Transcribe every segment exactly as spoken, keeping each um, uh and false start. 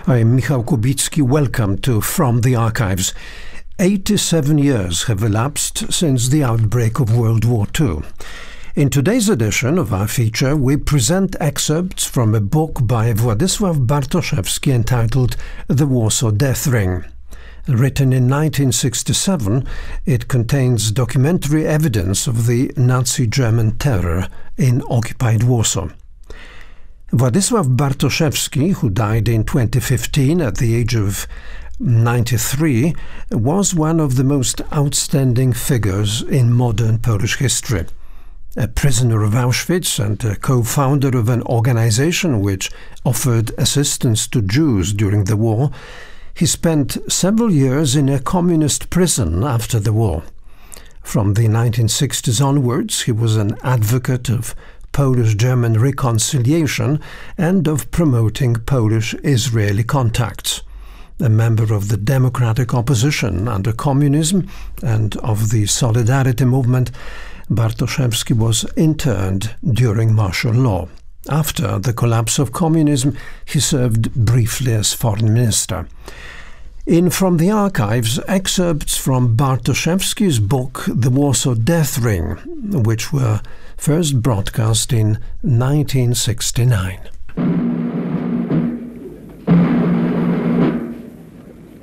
I am Michał Kubicki. Welcome to From the Archives. eighty-seven years have elapsed since the outbreak of World War Two. In today's edition of our feature, we present excerpts from a book by Władysław Bartoszewski entitled The Warsaw Death Ring. Written in nineteen sixty-seven, it contains documentary evidence of the Nazi German terror in occupied Warsaw. Władysław Bartoszewski, who died in twenty fifteen at the age of ninety-three, was one of the most outstanding figures in modern Polish history. A prisoner of Auschwitz and a co-founder of an organization which offered assistance to Jews during the war, he spent several years in a communist prison after the war. From the nineteen sixties onwards, he was an advocate of Polish-German reconciliation and of promoting Polish-Israeli contacts. A member of the democratic opposition under communism and of the Solidarity movement, Bartoszewski was interned during martial law. After the collapse of communism, he served briefly as foreign minister. In From the Archives, excerpts from Bartoszewski's book The Warsaw Death Ring, which were first broadcast in nineteen sixty-nine.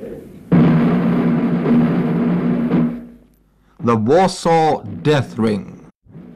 The Warsaw Death Ring.